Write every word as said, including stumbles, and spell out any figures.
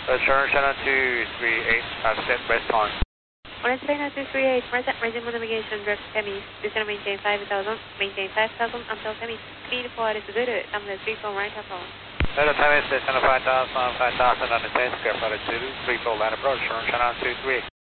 Assurance channel two three eight, I've set rest time. Orange Channel two three eight, present resume navigation, direct Temi. Descend maintain five thousand, maintain five thousand until Temi. Speed for is Zulu, number three four right up on. Hello, Temi, descend five thousand, five thousand on the ten, square footage Zulu, three four line approach, Assurance channel two three eight.